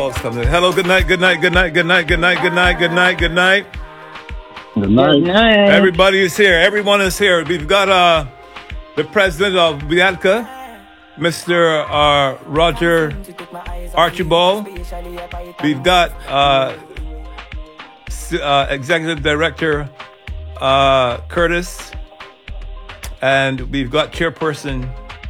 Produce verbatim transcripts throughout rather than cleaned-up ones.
Hello, good night, good night, good night, good night, good night, good night, good night, good night. Good night. Good night. Everybody is here. Everyone is here. We've got uh, the president of Bianca, Mister Uh, Roger Archibald. We've got uh, uh, Executive Director uh, Curtis, and we've got Chairperson.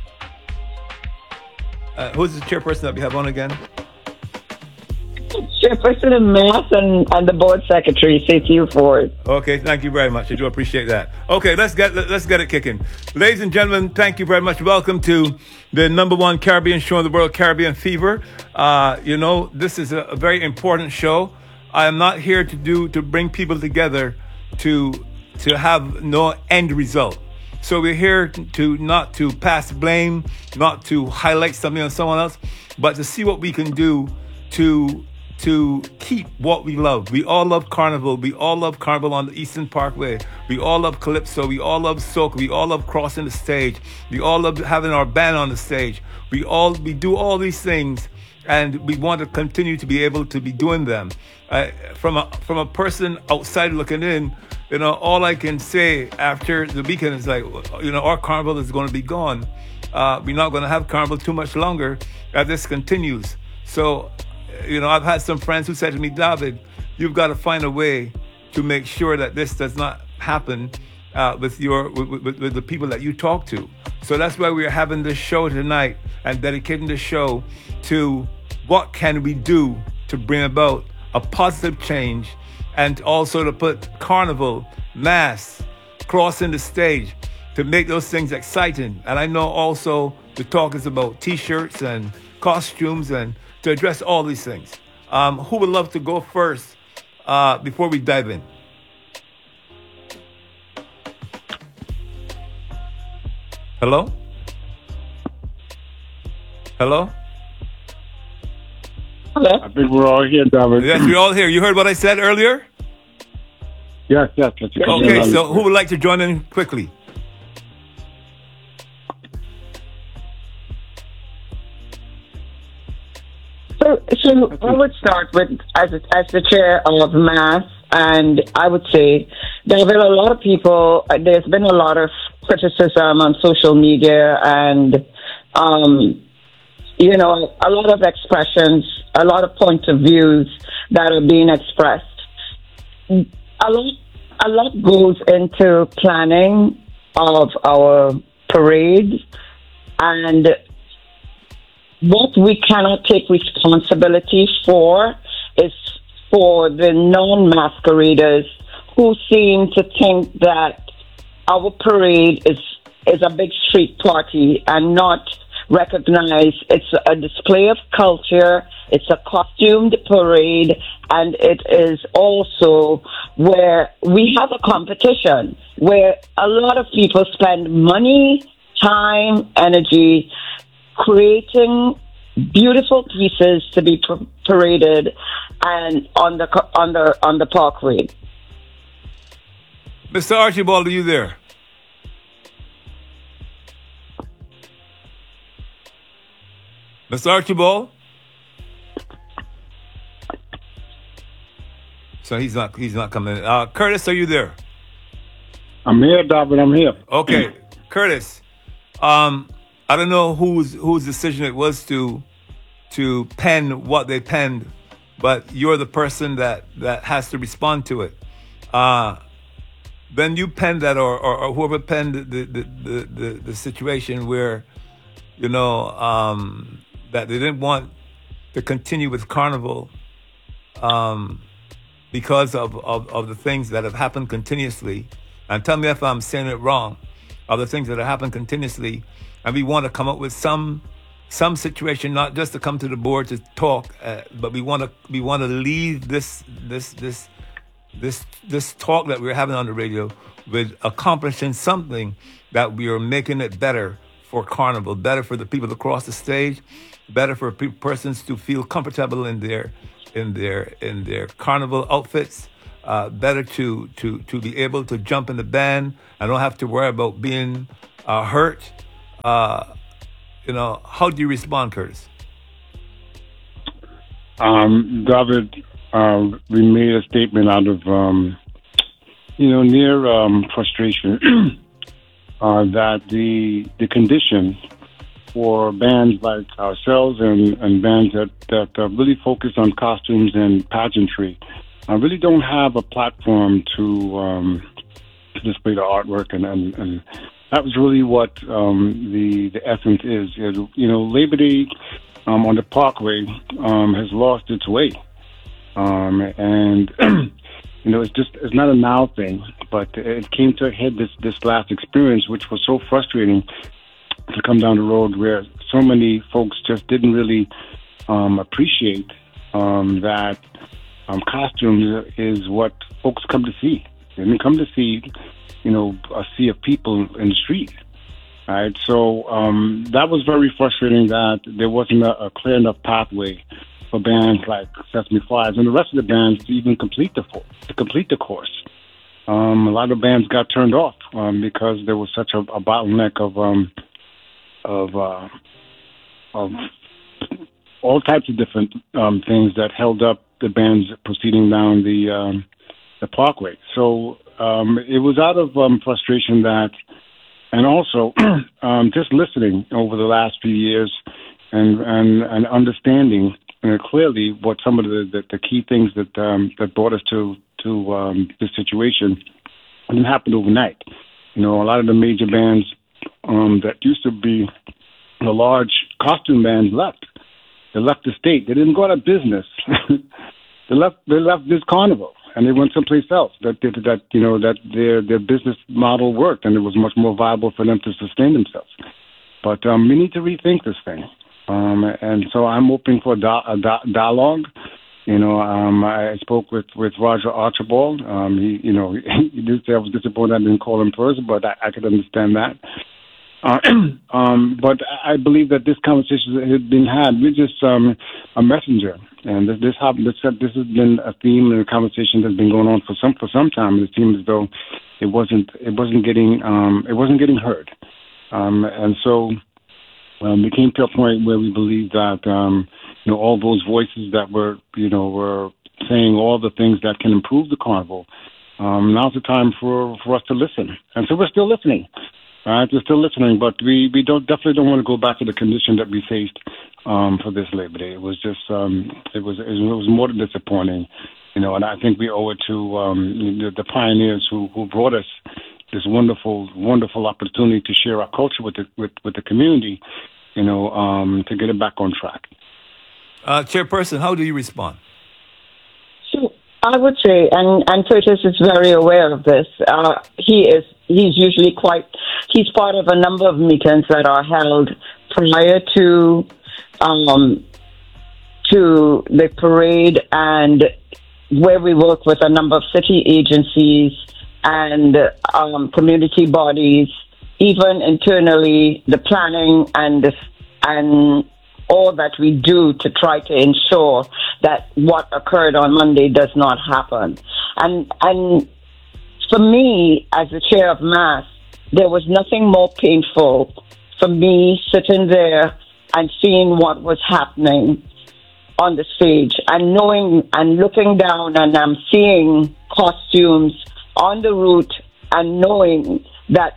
Uh, who's the chairperson that we have on again? Chairperson of Mass and, and the board secretary, C T U Ford. Okay, thank you very much. I do appreciate that. Okay, let's get let's get it kicking. Ladies and gentlemen, thank you very much. Welcome to the number one Caribbean show in the world, Caribbean Fever. Uh, you know, this is a, a very important show. I am not here to do to bring people together to to have no end result. So we're here to not to pass blame, not to highlight something on someone else, but to see what we can do to to keep what we love. We all love Carnival. We all love Carnival on the Eastern Parkway. We all love Calypso. We all love soca. We all love crossing the stage. We all love having our band on the stage. We all we do all these things, and we want to continue to be able to be doing them. Uh, from a from a person outside looking in, you know, all I can say after the weekend is like, you know, our Carnival is going to be gone. Uh, we're not going to have Carnival too much longer as this continues. So, you know, I've had some friends who said to me, David, you've got to find a way to make sure that this does not happen uh, with your with, with, with the people that you talk to. So that's why we're having this show tonight and dedicating the show to what can we do to bring about a positive change, and also to put Carnival, Mass, crossing the stage, to make those things exciting. And I know also the talk is about T-shirts and costumes and to address all these things. Um, who would love to go first uh, before we dive in? Hello? Hello? Hello. I think we're all here, David. Yes, we're all here. You heard what I said earlier? Yes, yes. yes, yes. Okay, so who would like to join in quickly? So, so I would start with as a, as the chair of Mass, and I would say there have been a lot of people. uh, There's been a lot of criticism on social media, and um, you know, a lot of expressions, a lot of point of views that are being expressed. A lot, a lot goes into planning of our parade, and what we cannot take responsibility for is for the non-masqueraders who seem to think that our parade is is a big street party and not recognize it's a display of culture, it's a costumed parade, and it is also where we have a competition where a lot of people spend money, time, energy creating beautiful pieces to be par- paraded and on the co- on the on the parkway. Mister Archibald, are you there? Mister Archibald? So he's not he's not coming. Uh, Curtis, are you there? I'm here, David. I'm here. Okay, Curtis. Um, I don't know whose whose decision it was to to pen what they penned, but you're the person that, that has to respond to it. Uh, then you penned that, or, or, or whoever penned the the, the, the the situation where, you know, um, that they didn't want to continue with Carnival um, because of, of, of the things that have happened continuously. And tell me if I'm saying it wrong, of the things that have happened continuously. And we want to come up with some some situation, not just to come to the board to talk, uh, but we want to we want to leave this this this this this talk that we're having on the radio with accomplishing something that we are making it better for Carnival, better for the people to cross the stage, better for pe- persons to feel comfortable in their in their in their Carnival outfits, uh, better to to to be able to jump in the band and don't have to worry about being uh, hurt. Uh, you know, how do you respond, Curtis? Um, David, uh, we made a statement out of, um, you know, near um, frustration uh, that the the condition for bands like ourselves and, and bands that, that uh, really focus on costumes and pageantry uh, really don't have a platform to, um, to display the artwork. And, and, and that was really what um, the, the essence is. You know, Labor Day um, on the Parkway um, has lost its way. Um, and, you know, it's just, it's not a now thing, but it came to a head this, this last experience, which was so frustrating to come down the road where so many folks just didn't really um, appreciate um, that um, costumes is what folks come to see. They didn't come to see, you know, a sea of people in the street. Right? So um, that was very frustrating that there wasn't a, a clear enough pathway for bands like Sesame Flies and the rest of the bands to even complete the to complete the course. Um, a lot of bands got turned off um, because there was such a, a bottleneck of um, of uh, of all types of different um, things that held up the bands proceeding down the um, the Parkway. So um, it was out of um, frustration that, and also um, just listening over the last few years and and, and understanding uh, clearly what some of the, the, the key things that um, that brought us to to um, this situation. It didn't happen overnight. You know, a lot of the major bands Um, that used to be the large costume bands left. They left the state. They didn't go out of business. they left. They left this carnival and they went someplace else. That that, that you know that their their business model worked and it was much more viable for them to sustain themselves. But um, we need to rethink this thing. Um, and so I'm open for a, di- a di- dialogue. You know, um, I spoke with, with Roger Archibald. Um, he, you know, he did say I was disappointed I didn't call him first, but I, I could understand that. Uh, um, but I believe that this conversation has been had. We're just um, a messenger, and this this, happened, this this has been a theme and a conversation that's been going on for some for some time. It seems as though it wasn't it wasn't getting um, it wasn't getting heard, um, and so um, we came to a point where we believe that um, you know all those voices that were you know were saying all the things that can improve the carnival. Um, now's the time for, for us to listen, and so we're still listening. All right, we're still listening, but we, we don't definitely don't want to go back to the condition that we faced um, for this Labor Day. It was just um, it was it was more than disappointing, you know. And I think we owe it to um, the, the pioneers who, who brought us this wonderful wonderful opportunity to share our culture with the with, with the community, you know, um, to get it back on track. Uh, Chairperson, how do you respond? So I would say, and and Curtis is very aware of this. Uh, he is. He's usually quite, he's part of a number of meetings that are held prior to um, to the parade and where we work with a number of city agencies and um, community bodies, even internally, the planning and the, and all that we do to try to ensure that what occurred on Monday does not happen. And and for me, as the chair of mass, there was nothing more painful for me sitting there and seeing what was happening on the stage and knowing and looking down and I'm seeing costumes on the route and knowing that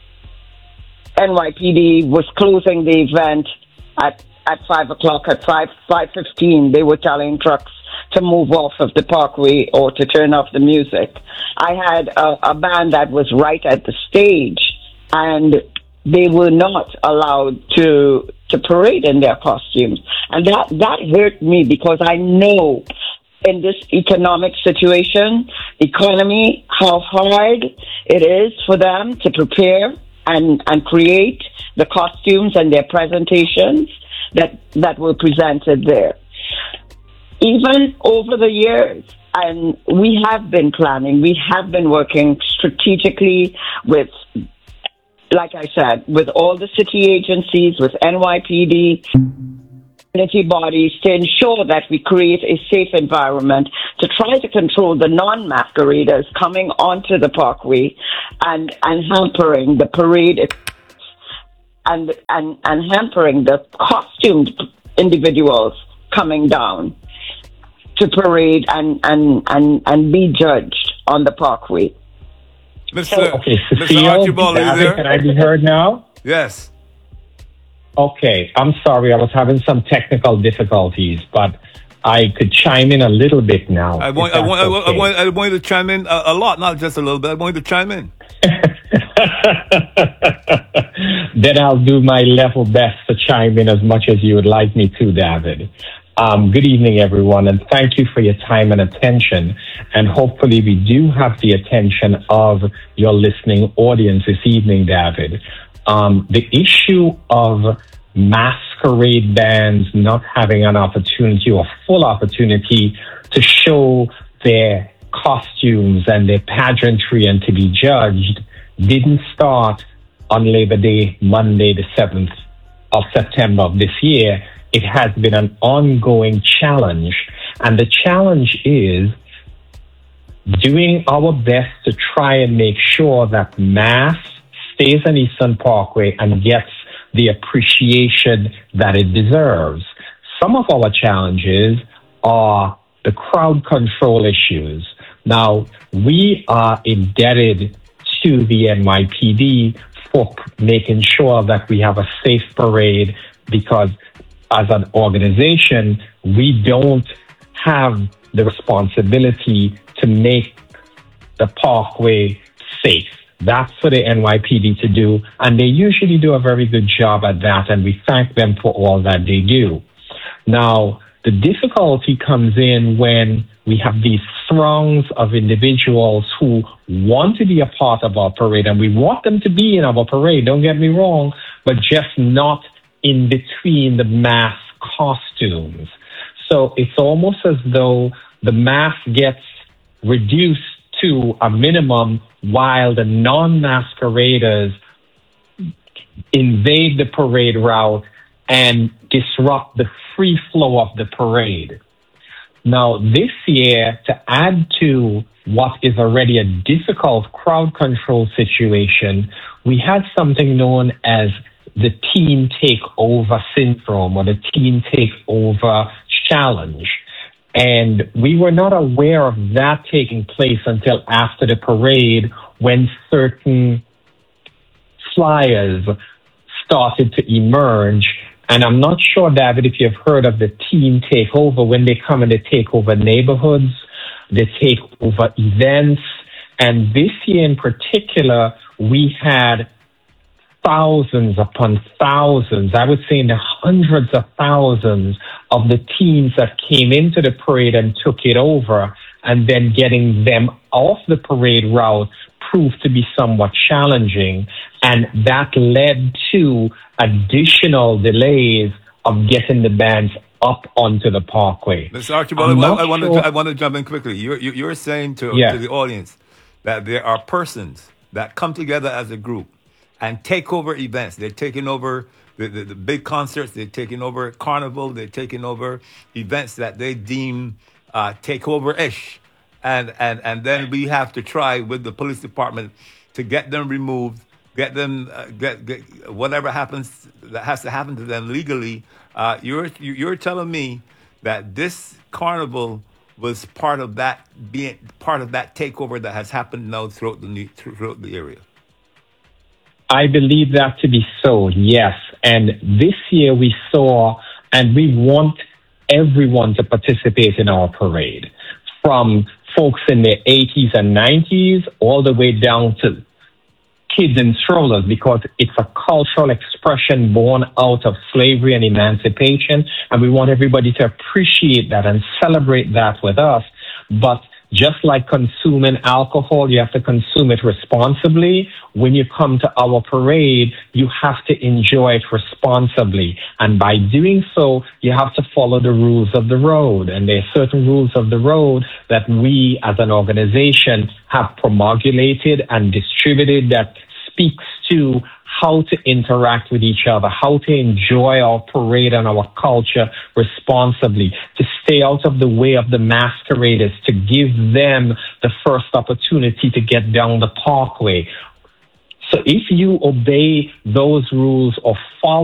N Y P D was closing the event at, at five o'clock, at five, five fifteen. They were telling trucks to move off of the Parkway or to turn off the music. I had a, a band that was right at the stage, and they were not allowed to to parade in their costumes. And that, that hurt me because I know in this economic situation, economy, how hard it is for them to prepare and, and create the costumes and their presentations that, that were presented there. Even over the years, and we have been planning, we have been working strategically with, like I said, with all the city agencies, with N Y P D, community bodies, to ensure that we create a safe environment to try to control the non-masqueraders coming onto the Parkway and, and hampering the parade and, and, and hampering the costumed individuals coming down. to parade and, and, and, and be judged on the parkway. Mister Okay, Mister Cecile, Archibald, are you David, there? can I be heard now? Yes. Okay, I'm sorry, I was having some technical difficulties, but I could chime in a little bit now. I want, if I want, I that's want, I okay. want, I want you to chime in a, a lot, not just a little bit. I want you to chime in. Then I'll do my level best to chime in as much as you would like me to, David. Um, good evening, everyone, and thank you for your time and attention. And hopefully we do have the attention of your listening audience this evening, David. Um, the issue of masquerade bands not having an opportunity or full opportunity to show their costumes and their pageantry and to be judged didn't start on Labor Day, Monday, the seventh of September of this year. It has been an ongoing challenge. And the challenge is doing our best to try and make sure that mass stays on Eastern Parkway and gets the appreciation that it deserves. Some of our challenges are the crowd control issues. Now, we are indebted to the N Y P D for making sure that we have a safe parade, because as an organization, we don't have the responsibility to make the parkway safe. That's for the N Y P D to do, and they usually do a very good job at that, and we thank them for all that they do. Now, the difficulty comes in when we have these throngs of individuals who want to be a part of our parade, and we want them to be in our parade, don't get me wrong, but just not in between the mass costumes. So it's almost as though the mass gets reduced to a minimum while the non-masqueraders invade the parade route and disrupt the free flow of the parade. Now, this year, to add to what is already a difficult crowd control situation, we had something known as the teen takeover syndrome or the teen takeover challenge. And we were not aware of that taking place until after the parade, when certain flyers started to emerge. And I'm not sure, David, if you've heard of the teen takeover, when they come and they take over neighborhoods, they take over events. And this year in particular, we had thousands upon thousands, I would say in the hundreds of thousands of the teens that came into the parade and took it over, and then getting them off the parade route proved to be somewhat challenging. And that led to additional delays of getting the bands up onto the parkway. Mister Archibald, I, I, want to, I want to jump in quickly. You're, you're saying to, yeah. to the audience that there are persons that come together as a group and take over events. They're taking over the, the, the big concerts. They're taking over Carnival. They're taking over events that they deem uh, takeover-ish. And, and, and then we have to try with the police department to get them removed, get them, uh, get, get whatever happens that has to happen to them legally. Uh, you're, you're telling me that this Carnival was part of that, being part of that takeover that has happened now throughout the, throughout the area. I believe that to be so, yes. And this year we saw, and we want everyone to participate in our parade, from folks in their eighties and nineties all the way down to kids in strollers, because it's a cultural expression born out of slavery and emancipation. And we want everybody to appreciate that and celebrate that with us. But just like consuming alcohol, you have to consume it responsibly. When you come to our parade, you have to enjoy it responsibly. And by doing so, you have to follow the rules of the road. And there are certain rules of the road that we as an organization have promulgated and distributed that speaks to how to interact with each other, how to enjoy our parade and our culture responsibly, to stay out of the way of the masqueraders, to give them the first opportunity to get down the parkway. So if you obey those rules or follow